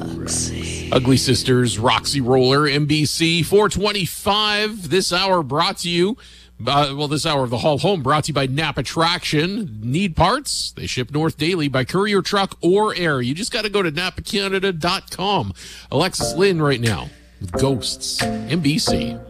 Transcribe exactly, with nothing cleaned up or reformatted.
Ugly Sisters, Roxy Roller, N B C four twenty-five. This hour brought to you, uh, well, this hour of the Haul Home brought to you by Napa Traction. Need parts? They ship north daily by courier, truck, or air. You just got to go to napa canada dot com. Alexis Lynn right now with Ghosts, N B C.